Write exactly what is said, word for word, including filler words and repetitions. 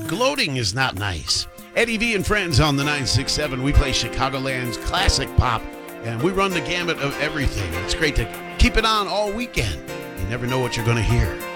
Gloating is not nice. Eddie V and friends on the nine six seven. We play Chicagoland's classic pop, and we run the gamut of everything. It's great to keep it on all weekend. You never know what you're going to hear.